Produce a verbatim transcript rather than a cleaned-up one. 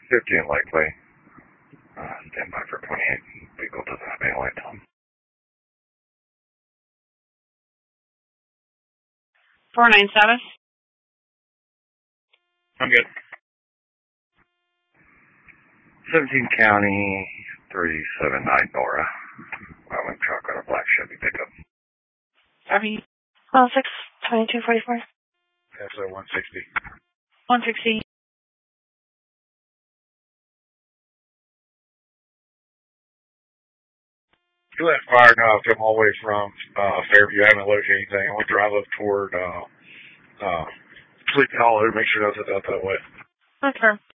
fifteen likely. Uh, stand by for twenty-eight. Vehicle doesn't have any lights on. four nine seven. I'm good. seventeen County, three seven nine Nora. Wyoming truck on a black Chevy pickup. Sorry. Oh, six twenty-two forty-four. That's a one sixty. one sixty. You let fire now come all the way from uh, Fairview. I haven't located anything. I want to drive up toward uh, uh, Sleepy Hollow. Make sure that's out that way. Okay.